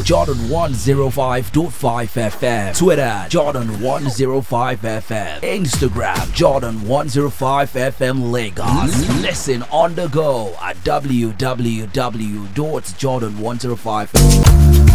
Jordan105.5 FM, Twitter Jordan105 FM, Instagram Jordan105 FM Lagos. Listen on the go at www.jordan105.